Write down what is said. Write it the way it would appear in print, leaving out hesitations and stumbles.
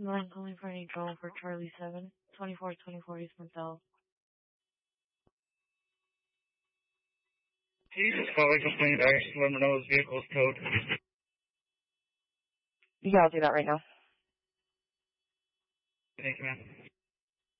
9 calling for any drone for Charlie 7, 2424 East Montel. Can you just call a complaint back to let me know his vehicle's towed? Yeah, I'll do that right now. Thank you, man.